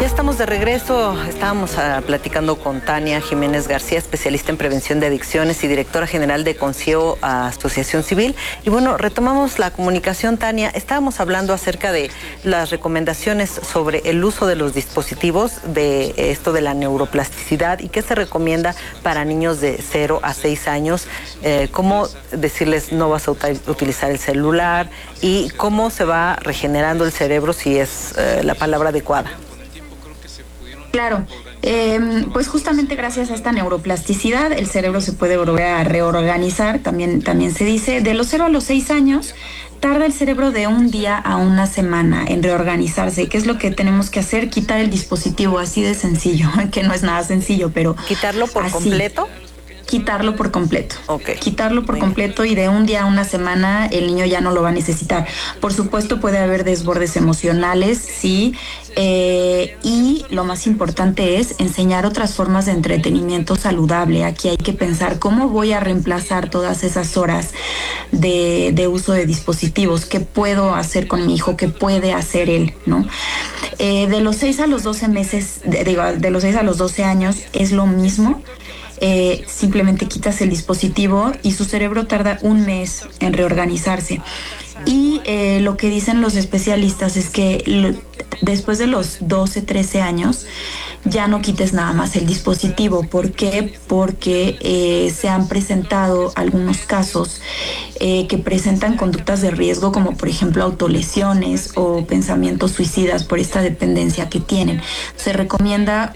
Ya estamos de regreso. Estábamos platicando con Tania Jiménez García, especialista en prevención de adicciones y directora general de Concieo Asociación Civil. Y bueno, retomamos la comunicación, Tania. Estábamos hablando acerca de las recomendaciones sobre el uso de los dispositivos, de esto de la neuroplasticidad y qué se recomienda para niños de 0 a 6 años. Cómo decirles no vas a utilizar el celular y cómo se va regenerando el cerebro, si es la palabra adecuada. Claro, pues justamente gracias a esta neuroplasticidad el cerebro se puede volver a reorganizar, también se dice, de los 0 a los 6 años tarda el cerebro de un día a una semana en reorganizarse. ¿Qué es lo que tenemos que hacer? Quitar el dispositivo, así de sencillo, que no es nada sencillo, pero... ¿Quitarlo por completo? Quitarlo por completo. Okay. Quitarlo por completo y de un día a una semana el niño ya no lo va a necesitar. Por supuesto puede haber desbordes emocionales, sí, y lo más importante es enseñar otras formas de entretenimiento saludable. Aquí hay que pensar cómo voy a reemplazar todas esas horas de uso de dispositivos, qué puedo hacer con mi hijo, qué puede hacer él, ¿no? De los 6 a los 12 meses, de los 6 a los 12 años es lo mismo. Simplemente quitas el dispositivo y su cerebro tarda un mes en reorganizarse. Y lo que dicen los especialistas es que después de los 12, 13 años ya no quites nada más el dispositivo. ¿Por qué? Porque se han presentado algunos casos que presentan conductas de riesgo, como por ejemplo autolesiones o pensamientos suicidas por esta dependencia que tienen. Se recomienda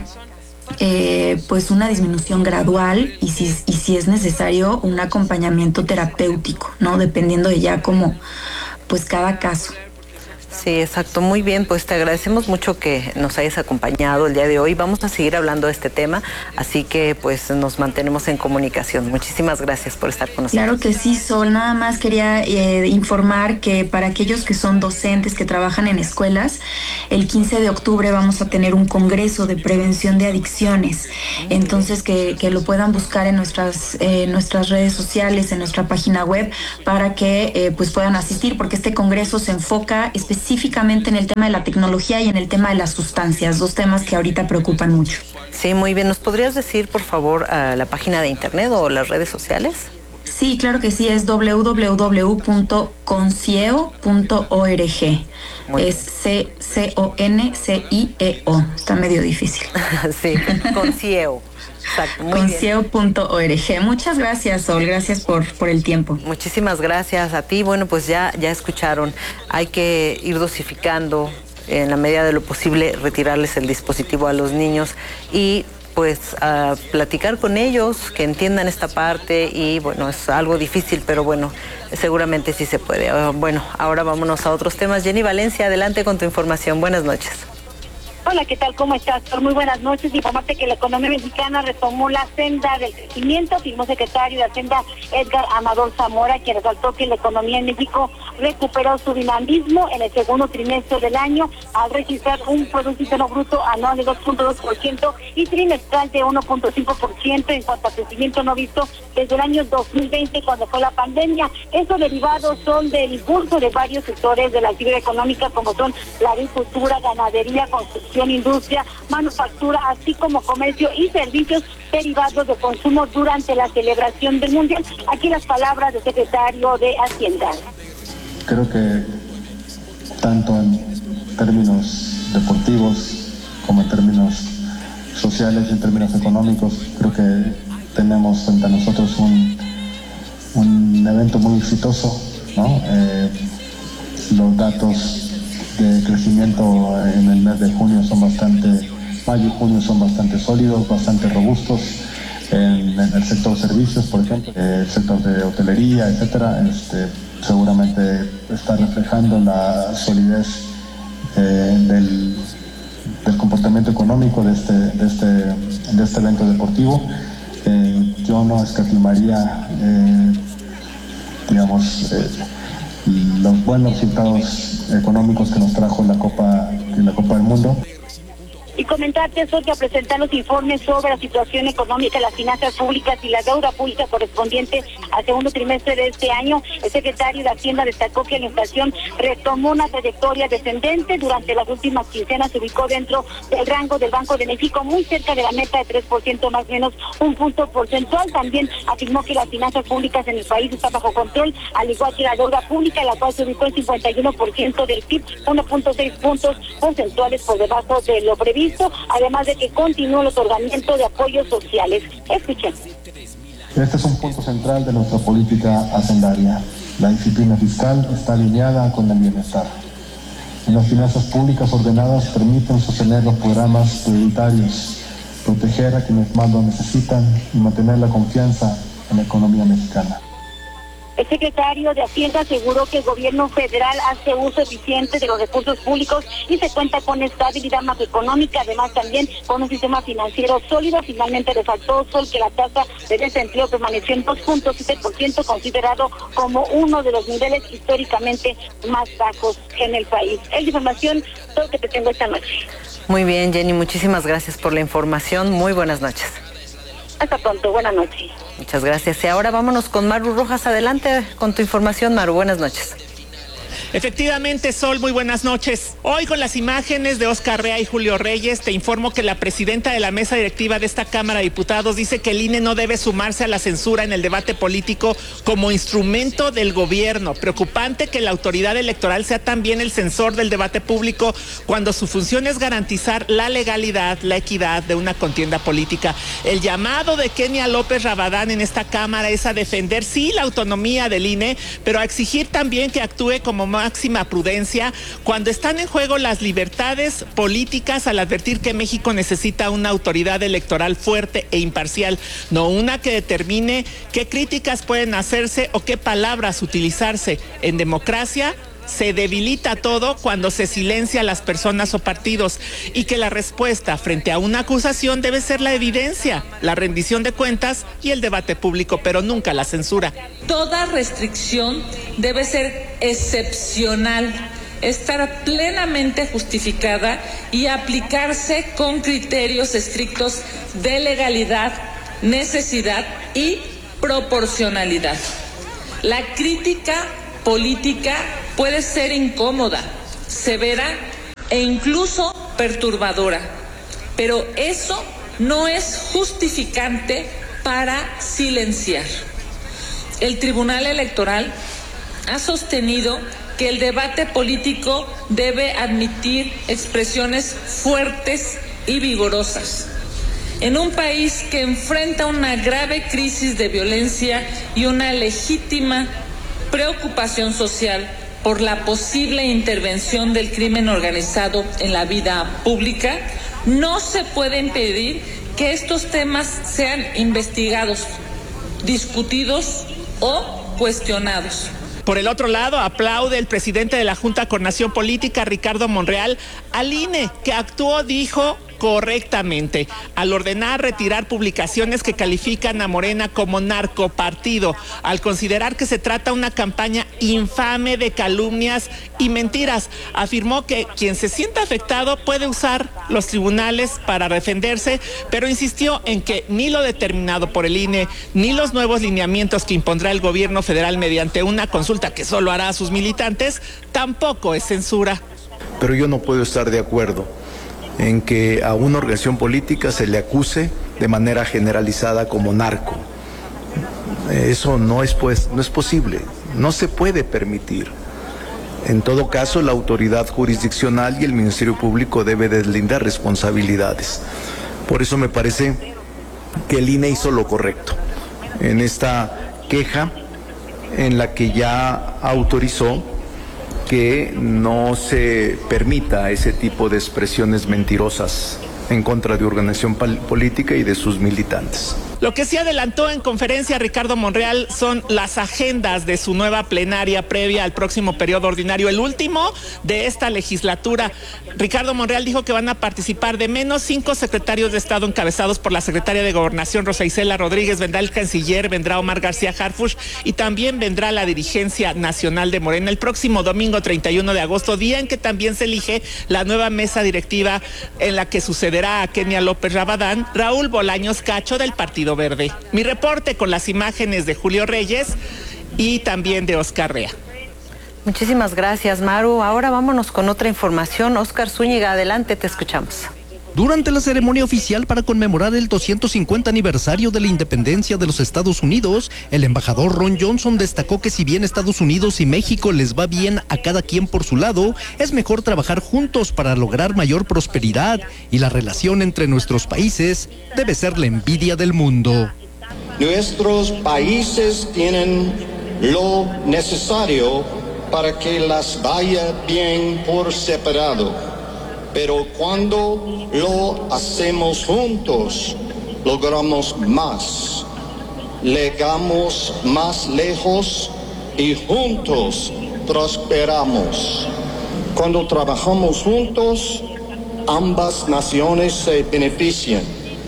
pues una disminución gradual y si es necesario un acompañamiento terapéutico, ¿no? Dependiendo de ya como pues cada caso. Sí, exacto. Muy bien, pues te agradecemos mucho que nos hayas acompañado el día de hoy. Vamos a seguir hablando de este tema, así que pues nos mantenemos en comunicación. Muchísimas gracias por estar con nosotros. Claro que sí, Sol. Nada más quería informar que para aquellos que son docentes, que trabajan en escuelas, el 15 de octubre vamos a tener un congreso de prevención de adicciones. Entonces que lo puedan buscar en nuestras redes sociales, en nuestra página web, para que pues puedan asistir, porque este congreso se enfoca específicamente en el tema de la tecnología y en el tema de las sustancias, dos temas que ahorita preocupan mucho. Sí, muy bien. ¿Nos podrías decir, por favor, la página de internet o las redes sociales? Sí, claro que sí, es www.concieo.org. Es C-O-N-C-I-E-O. Está medio difícil. Sí, Concieo. Exacto, muy Concieo.org. Muchas gracias, Sol. Gracias por el tiempo. Muchísimas gracias a ti. Bueno, pues ya escucharon. Hay que ir dosificando en la medida de lo posible, retirarles el dispositivo a los niños y pues a platicar con ellos, que entiendan esta parte y bueno, es algo difícil, pero bueno, seguramente sí se puede. Bueno, ahora vámonos a otros temas. Jenny Valencia, adelante con tu información. Buenas noches. Hola, ¿qué tal? ¿Cómo estás? Muy buenas noches. Informarte que la economía mexicana retomó la senda del crecimiento. Afirmó secretario de Hacienda Edgar Amador Zamora, quien resaltó que la economía en México recuperó su dinamismo en el segundo trimestre del año al registrar un Producto Interno Bruto anual de 2.2% y trimestral de 1.5% en cuanto a crecimiento no visto desde el año 2020, cuando fue la pandemia. Estos derivados son del impulso de varios sectores de la actividad económica, como son la agricultura, ganadería, construcción, industria, manufactura, así como comercio y servicios derivados de consumo durante la celebración del Mundial. Aquí las palabras del secretario de Hacienda. Creo que tanto en términos deportivos como en términos sociales y en términos económicos, creo que tenemos frente a nosotros un evento muy exitoso, ¿no? Los datos de crecimiento en el mes de junio mayo y junio son bastante sólidos, bastante robustos en el sector servicios, por ejemplo, el sector de hotelería, etcétera. Seguramente está reflejando la solidez del comportamiento económico de este evento deportivo. Yo no escatimaría, los buenos resultados económicos que nos trajo la Copa del Mundo. Y comentarte, Sol, que a presentar los informes sobre la situación económica, las finanzas públicas y la deuda pública correspondiente al segundo trimestre de este año, el secretario de Hacienda destacó que la inflación retomó una trayectoria descendente. Durante las últimas quincenas se ubicó dentro del rango del Banco de México, muy cerca de la meta de 3%, más o menos un punto porcentual. También afirmó que las finanzas públicas en el país están bajo control, al igual que la deuda pública, la cual se ubicó en 51% del PIB, 1.6 puntos porcentuales por debajo de lo previsto, además de que continúa el otorgamiento de apoyos sociales. Escuchen. Este es un punto central de nuestra política hacendaria. La disciplina fiscal está alineada con el bienestar. Y las finanzas públicas ordenadas permiten sostener los programas prioritarios, proteger a quienes más lo necesitan y mantener la confianza en la economía mexicana. El secretario de Hacienda aseguró que el gobierno federal hace uso eficiente de los recursos públicos y se cuenta con estabilidad macroeconómica, además también con un sistema financiero sólido. Finalmente resaltó Sol que la tasa de desempleo permaneció en 2.7%, considerado como uno de los niveles históricamente más bajos en el país. Es la información todo lo que te tengo esta noche. Muy bien, Jenny, muchísimas gracias por la información. Muy buenas noches. Hasta pronto, buenas noches. Muchas gracias. Y ahora vámonos con Maru Rojas. Adelante con tu información, Maru. Buenas noches. Efectivamente, Sol, muy buenas noches. Hoy con las imágenes de Oscar Rea y Julio Reyes, te informo que la presidenta de la mesa directiva de esta Cámara de Diputados dice que el INE no debe sumarse a la censura en el debate político como instrumento del gobierno. Preocupante que la autoridad electoral sea también el censor del debate público cuando su función es garantizar la legalidad, la equidad de una contienda política. El llamado de Kenia López Rabadán en esta Cámara es a defender, sí, la autonomía del INE, pero a exigir también que actúe como máxima prudencia cuando están en juego las libertades políticas, al advertir que México necesita una autoridad electoral fuerte e imparcial, no una que determine qué críticas pueden hacerse o qué palabras utilizarse. En democracia se debilita todo cuando se silencia a las personas o partidos, y que la respuesta frente a una acusación debe ser la evidencia, la rendición de cuentas y el debate público, pero nunca la censura. Toda restricción debe ser excepcional, estar plenamente justificada y aplicarse con criterios estrictos de legalidad, necesidad y proporcionalidad. La crítica política puede ser incómoda, severa e incluso perturbadora, pero eso no es justificante para silenciar. El Tribunal Electoral ha sostenido que el debate político debe admitir expresiones fuertes y vigorosas. En un país que enfrenta una grave crisis de violencia y una legítima preocupación social por la posible intervención del crimen organizado en la vida pública, no se puede impedir que estos temas sean investigados, discutidos o cuestionados. Por el otro lado, aplaude el presidente de la Junta de Coordinación Política, Ricardo Monreal, al INE, que actuó, dijo, correctamente al ordenar retirar publicaciones que califican a Morena como narcopartido, al considerar que se trata de una campaña infame de calumnias y mentiras. Afirmó que quien se sienta afectado puede usar los tribunales para defenderse, pero insistió en que ni lo determinado por el INE ni los nuevos lineamientos que impondrá el gobierno federal mediante una consulta que solo hará a sus militantes tampoco es censura. Pero yo no puedo estar de acuerdo en que a una organización política se le acuse de manera generalizada como narco. Eso no es posible, no se puede permitir. En todo caso, la autoridad jurisdiccional y el Ministerio Público debe deslindar responsabilidades. Por eso me parece que el INE hizo lo correcto en esta queja en la que ya autorizó que no se permita ese tipo de expresiones mentirosas en contra de organización política y de sus militantes. Lo que sí adelantó en conferencia Ricardo Monreal son las agendas de su nueva plenaria previa al próximo periodo ordinario, el último de esta legislatura. Ricardo Monreal dijo que van a participar de menos 5 secretarios de Estado encabezados por la secretaria de Gobernación Rosa Isela Rodríguez, vendrá el canciller, vendrá Omar García Harfuch y también vendrá la dirigencia nacional de Morena el próximo domingo 31 de agosto, día en que también se elige la nueva mesa directiva en la que sucederá a Kenia López Rabadán, Raúl Bolaños Cacho del Partido Verde. Mi reporte con las imágenes de Julio Reyes y también de Oscar Rea. Muchísimas gracias, Maru. Ahora vámonos con otra información. Oscar Zúñiga, adelante, te escuchamos. Durante la ceremonia oficial para conmemorar el 250 aniversario de la independencia de los Estados Unidos, el embajador Ron Johnson destacó que si bien Estados Unidos y México les va bien a cada quien por su lado, es mejor trabajar juntos para lograr mayor prosperidad y la relación entre nuestros países debe ser la envidia del mundo. Nuestros países tienen lo necesario para que las vaya bien por separado. Pero cuando lo hacemos juntos, logramos más, llegamos más lejos y juntos prosperamos. Cuando trabajamos juntos, ambas naciones se benefician.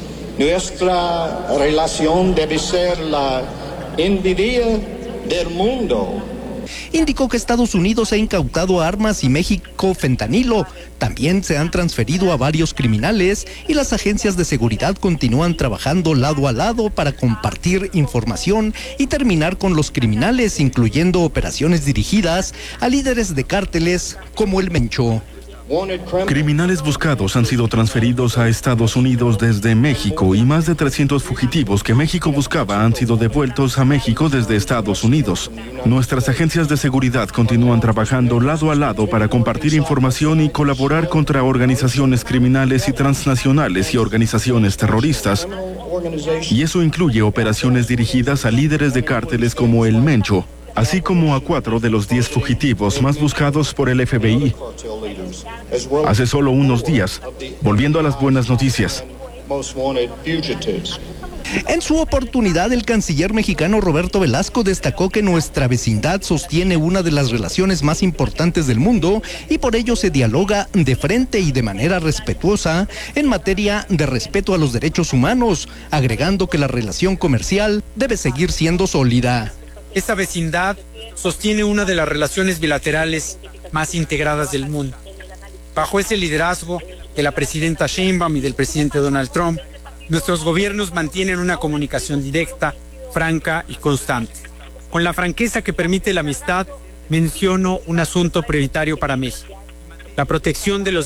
Nuestra relación debe ser la envidia del mundo. Indicó que Estados Unidos ha incautado armas y México fentanilo. También se han transferido a varios criminales y las agencias de seguridad continúan trabajando lado a lado para compartir información y terminar con los criminales, incluyendo operaciones dirigidas a líderes de cárteles como el Mencho. Criminales buscados han sido transferidos a Estados Unidos desde México y más de 300 fugitivos que México buscaba han sido devueltos a México desde Estados Unidos. Nuestras agencias de seguridad continúan trabajando lado a lado para compartir información y colaborar contra organizaciones criminales y transnacionales y organizaciones terroristas. Y eso incluye operaciones dirigidas a líderes de cárteles como el Mencho, así como a 4 de los 10 fugitivos más buscados por el FBI. Hace solo unos días, volviendo a las buenas noticias. En su oportunidad, el canciller mexicano Roberto Velasco destacó que nuestra vecindad sostiene una de las relaciones más importantes del mundo y por ello se dialoga de frente y de manera respetuosa en materia de respeto a los derechos humanos, agregando que la relación comercial debe seguir siendo sólida. Esta vecindad sostiene una de las relaciones bilaterales más integradas del mundo. Bajo ese liderazgo de la presidenta Sheinbaum y del presidente Donald Trump, nuestros gobiernos mantienen una comunicación directa, franca y constante. Con la franqueza que permite la amistad, menciono un asunto prioritario para México: la protección de los